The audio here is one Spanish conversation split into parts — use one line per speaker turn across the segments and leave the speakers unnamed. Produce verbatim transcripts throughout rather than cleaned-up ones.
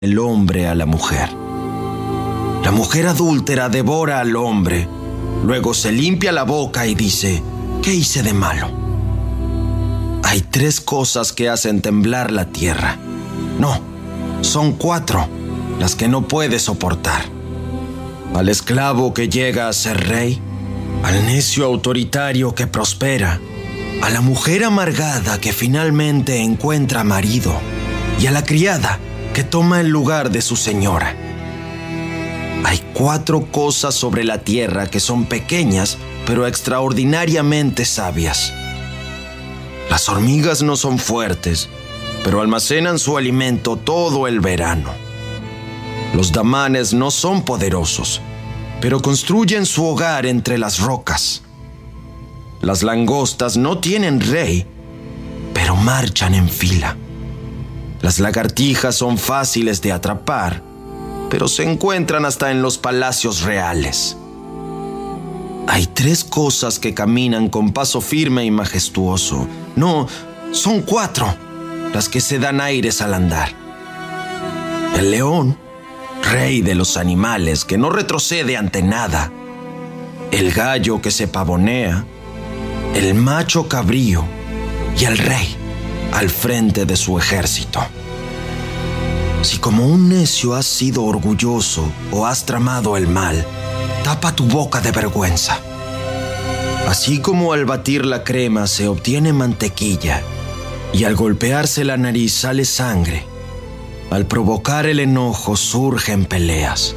el hombre a la mujer. La mujer adúltera devora al hombre, luego se limpia la boca y dice: ¿qué hice de malo? Hay tres cosas que hacen temblar la tierra. No, son cuatro las que no puede soportar: al esclavo que llega a ser rey, al necio autoritario que prospera, a la mujer amargada que finalmente encuentra marido y a la criada que toma el lugar de su señora. Hay cuatro cosas sobre la tierra que son pequeñas, pero extraordinariamente sabias. Las hormigas no son fuertes, pero almacenan su alimento todo el verano. Los damanes no son poderosos, pero construyen su hogar entre las rocas. Las langostas no tienen rey, pero marchan en fila. Las lagartijas son fáciles de atrapar, pero se encuentran hasta en los palacios reales. Hay tres cosas que caminan con paso firme y majestuoso. No, son cuatro las que se dan aires al andar: el león, rey de los animales que no retrocede ante nada; el gallo que se pavonea; el macho cabrío; y el rey al frente de su ejército. Si como un necio has sido orgulloso o has tramado el mal, tapa tu boca de vergüenza. Así como al batir la crema se obtiene mantequilla y al golpearse la nariz sale sangre, al provocar el enojo surgen peleas.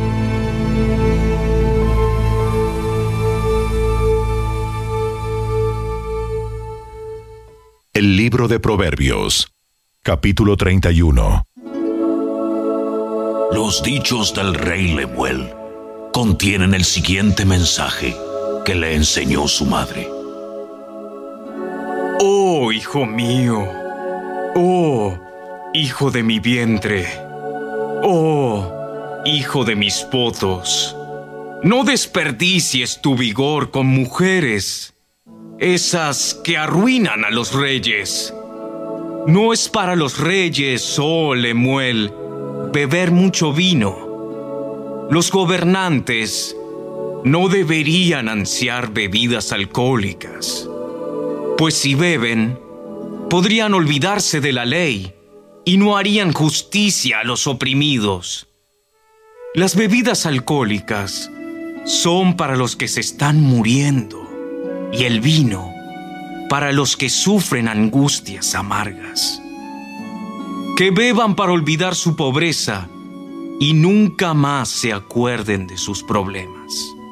El libro de Proverbios, capítulo treinta y uno.
Los dichos del rey Lemuel contienen el siguiente mensaje que le enseñó su madre.
Oh, hijo mío, oh, hijo de mi vientre, oh, hijo de mis votos, no desperdicies tu vigor con mujeres, esas que arruinan a los reyes. No es para los reyes, oh Lemuel, beber mucho vino. Los gobernantes no deberían ansiar bebidas alcohólicas, pues si beben, podrían olvidarse de la ley y no harían justicia a los oprimidos. Las bebidas alcohólicas son para los que se están muriendo, y el vino para los que sufren angustias amargas. Que beban para olvidar su pobreza y nunca más se acuerden de sus problemas.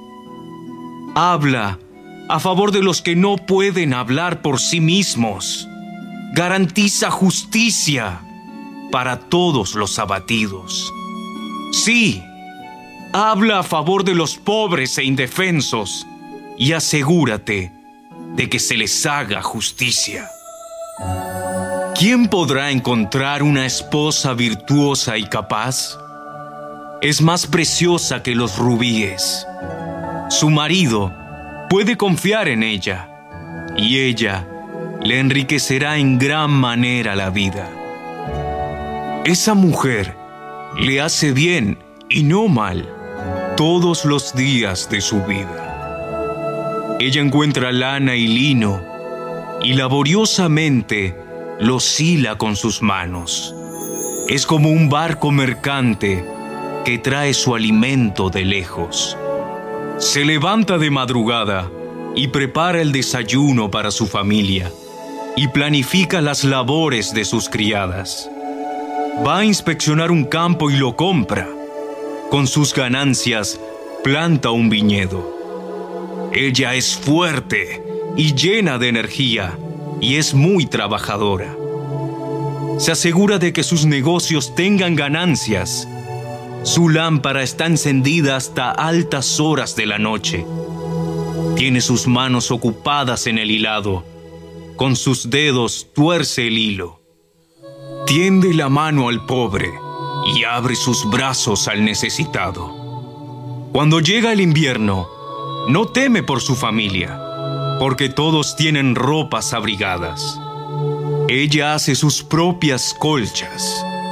Habla a favor de los que no pueden hablar por sí mismos. Garantiza justicia para todos los abatidos. Sí, habla a favor de los pobres e indefensos y asegúrate de que se les haga justicia. ¿Quién podrá encontrar una esposa virtuosa y capaz? Es más preciosa que los rubíes. Su marido puede confiar en ella, y ella le enriquecerá en gran manera la vida. Esa mujer le hace bien y no mal todos los días de su vida. Ella encuentra lana y lino y laboriosamente los hila con sus manos. Es como un barco mercante que trae su alimento de lejos. Se levanta de madrugada y prepara el desayuno para su familia y planifica las labores de sus criadas. Va a inspeccionar un campo y lo compra. Con sus ganancias planta un viñedo. Ella es fuerte y llena de energía y es muy trabajadora. Se asegura de que sus negocios tengan ganancias. Su lámpara está encendida hasta altas horas de la noche. Tiene sus manos ocupadas en el hilado. Con sus dedos tuerce el hilo. Tiende la mano al pobre y abre sus brazos al necesitado. Cuando llega el invierno, no teme por su familia, porque todos tienen ropas abrigadas. Ella hace sus propias colchas.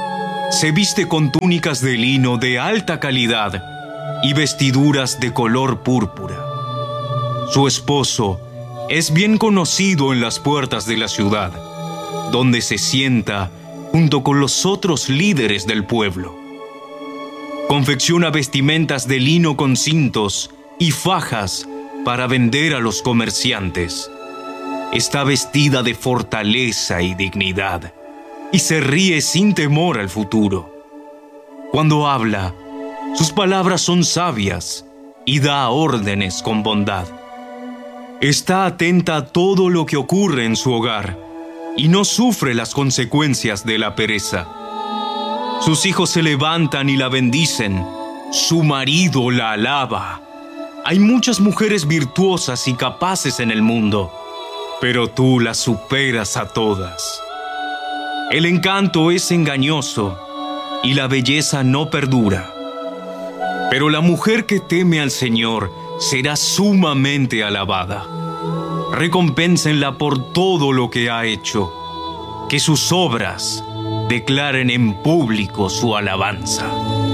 Se viste con túnicas de lino de alta calidad y vestiduras de color púrpura. Su esposo es bien conocido en las puertas de la ciudad, donde se sienta junto con los otros líderes del pueblo. Confecciona vestimentas de lino con cintos y fajas para vender a los comerciantes. Está vestida de fortaleza y dignidad, y se ríe sin temor al futuro. Cuando habla, sus palabras son sabias y da órdenes con bondad. Está atenta a todo lo que ocurre en su hogar y no sufre las consecuencias de la pereza. Sus hijos se levantan y la bendicen. Su marido la alaba. Hay muchas mujeres virtuosas y capaces en el mundo, pero tú las superas a todas. El encanto es engañoso y la belleza no perdura. Pero la mujer que teme al Señor será sumamente alabada. Recompénsenla por todo lo que ha hecho. Que sus obras declaren en público su alabanza.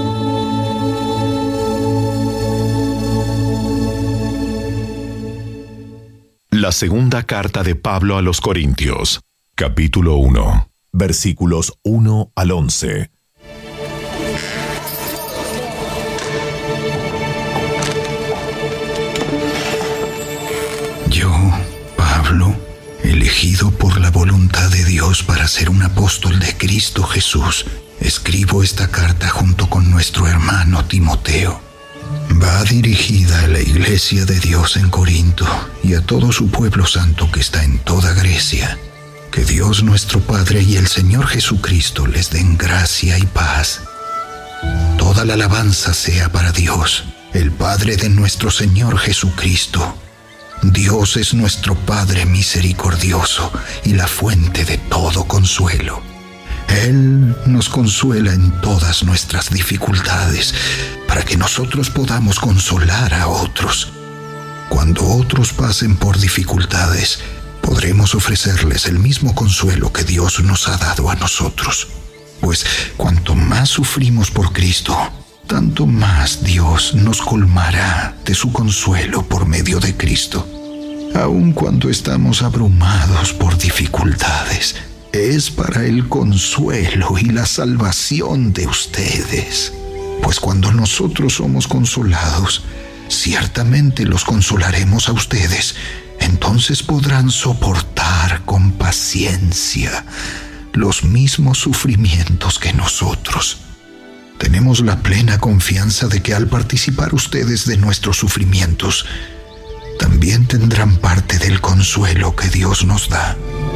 La segunda carta de Pablo a los Corintios, capítulo uno, versículos uno al once.
Yo, Pablo, elegido por la voluntad de Dios para ser un apóstol de Cristo Jesús, escribo esta carta junto con nuestro hermano Timoteo. Va dirigida a la iglesia de Dios en Corinto y a todo su pueblo santo que está en toda Grecia. Que Dios nuestro Padre y el Señor Jesucristo les den gracia y paz. Toda la alabanza sea para Dios, el Padre de nuestro Señor Jesucristo. Dios es nuestro Padre misericordioso y la fuente de todo consuelo. Él nos consuela en todas nuestras dificultades, para que nosotros podamos consolar a otros. Cuando otros pasen por dificultades, podremos ofrecerles el mismo consuelo que Dios nos ha dado a nosotros. Pues cuanto más sufrimos por Cristo, tanto más Dios nos colmará de su consuelo por medio de Cristo. Aun cuando estamos abrumados por dificultades, es para el consuelo y la salvación de ustedes. Pues cuando nosotros somos consolados, ciertamente los consolaremos a ustedes. Entonces podrán soportar con paciencia los mismos sufrimientos que nosotros. Tenemos la plena confianza de que al participar ustedes de nuestros sufrimientos, también tendrán parte del consuelo que Dios nos da.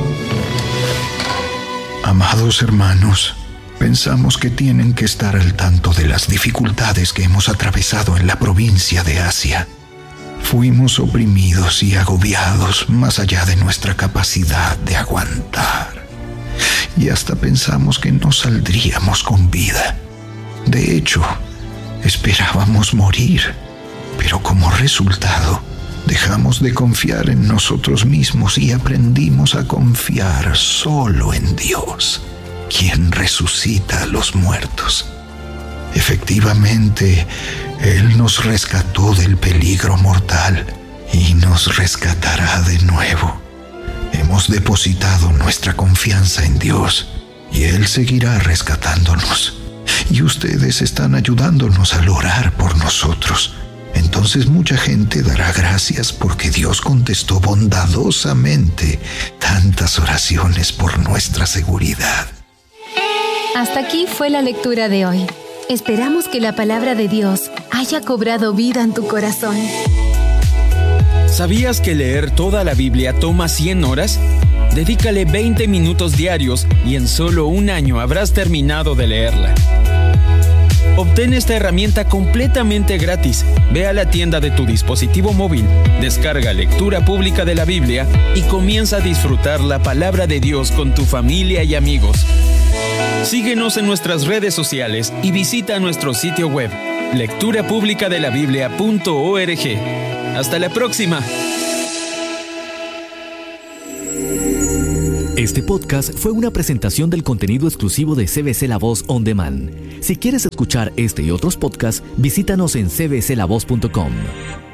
Amados hermanos, pensamos que tienen que estar al tanto de las dificultades que hemos atravesado en la provincia de Asia. Fuimos oprimidos y agobiados más allá de nuestra capacidad de aguantar. Y hasta pensamos que no saldríamos con vida. De hecho, esperábamos morir, pero como resultado, dejamos de confiar en nosotros mismos y aprendimos a confiar solo en Dios, quien resucita a los muertos. Efectivamente, Él nos rescató del peligro mortal y nos rescatará de nuevo. Hemos depositado nuestra confianza en Dios y Él seguirá rescatándonos. Y ustedes están ayudándonos al orar por nosotros. Entonces mucha gente dará gracias porque Dios contestó bondadosamente tantas oraciones por nuestra seguridad.
Hasta aquí fue la lectura de hoy. Esperamos que la palabra de Dios haya cobrado vida en tu corazón.
¿Sabías que leer toda la Biblia toma cien horas? Dedícale veinte minutos diarios y en solo un año habrás terminado de leerla. Obtén esta herramienta completamente gratis. Ve a la tienda de tu dispositivo móvil, descarga Lectura Pública de la Biblia y comienza a disfrutar la palabra de Dios con tu familia y amigos. Síguenos en nuestras redes sociales y visita nuestro sitio web, lectura pública de la biblia punto org. ¡Hasta la próxima!
Este podcast fue una presentación del contenido exclusivo de C B C La Voz On Demand. Si quieres escuchar este y otros podcasts, visítanos en c b c la voz punto com.